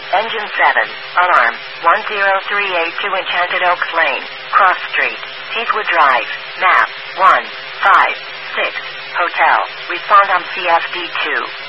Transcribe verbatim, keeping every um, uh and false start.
Engine seven. Alarm. one zero three eight two Enchanted Oaks Lane. Cross Street. Heathwood Drive. Map. one five six. Hotel. Respond on C F D two.